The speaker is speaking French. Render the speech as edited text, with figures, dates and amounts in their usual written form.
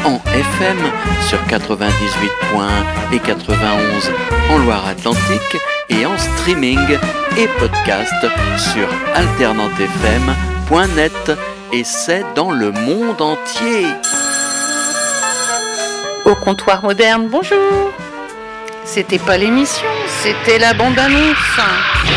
en FM sur 98.1 et 91 en Loire-Atlantique et en streaming et podcast sur alternantefm.net, et c'est dans le monde entier. Au comptoir moderne, bonjour. C'était pas l'émission, c'était la bande-annonce.